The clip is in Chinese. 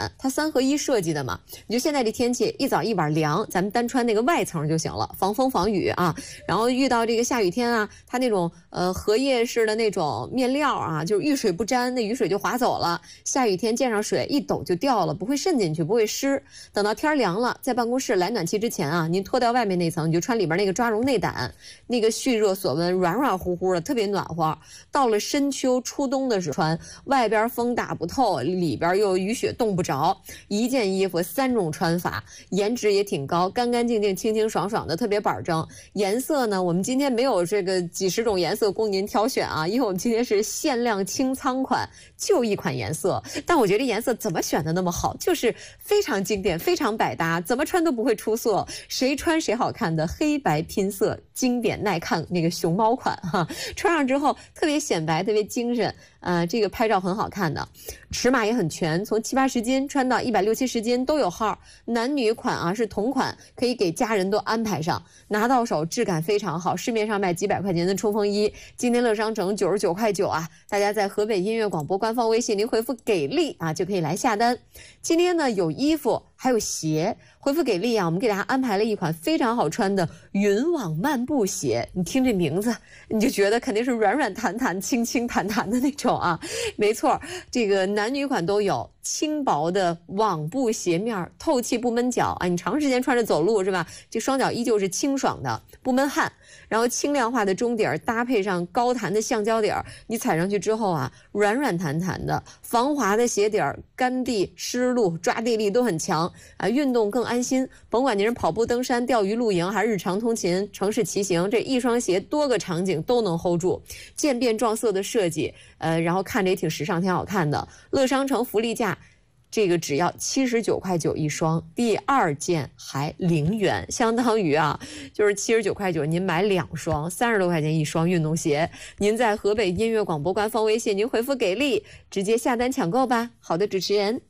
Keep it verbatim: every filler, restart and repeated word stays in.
款，它三合一设计的嘛。你就现在这天气，一早一晚凉，咱们单穿那个外层就行了，防风防雨啊。然后遇到这个下雨天啊，它那种呃荷叶式的那种面料啊，就是遇水不沾，那雨水就滑走了。下雨天溅上水，一抖就掉了，不会渗进去，不会湿。等到天凉了，在办公室来暖气之前啊，您脱掉外面那层，你就穿里边那个抓绒内胆，那个蓄热锁温，软软乎乎的，特别暖和。到了深秋初冬的时候穿，外边风打不透，里边又雨雪冻不着，一件衣服三种穿法，颜值也挺高，干干净净、清清爽爽的，特别板正。颜色呢，我们今天没有这个几十种颜色供您挑选啊，因为我们今天是限量清仓款，就一款颜色。但我觉得颜色怎么选的那么好，就是非常经典，非常百搭，怎么穿都不会出错，谁穿谁好看的黑白拼色，经典耐看那个熊猫款哈，穿上之后特别显白，特别精神。呃，这个拍照很好看的，尺码也很全，从七八十斤穿到一百六七十斤都有号，男女款啊是同款，可以给家人都安排上，拿到手质感非常好，市面上卖几百块钱的冲锋衣，今天乐商城九十九块九啊，大家在河北音乐广播官方微信您回复给力啊就可以来下单。今天呢有衣服还有鞋，回复给力啊，我们给大家安排了一款非常好穿的云网漫步鞋，你听这名字你就觉得肯定是软软弹弹、轻轻弹弹的那种啊，没错，这个男女款都有，轻薄的网布鞋面，透气不闷脚啊，你长时间穿着走路是吧？这双脚依旧是清爽的，不闷汗。然后轻量化的中底儿搭配上高弹的橡胶底儿，你踩上去之后啊，软软弹弹的，防滑的鞋底儿，干地、湿路、抓地力都很强啊，运动更安心。甭管您是跑步、登山、钓鱼、露营，还是日常通勤、城市骑行，这一双鞋多个场景都能 hold 住。渐变撞色的设计，呃，然后看着也挺时尚、挺好看的。乐商城福利价。这个只要七十九块九一双，第二件还零元，相当于啊，就是七十九块九，您买两双，三十多块钱一双运动鞋。您在河北音乐广播官方微信，您回复给力，直接下单抢购吧。好的，主持人。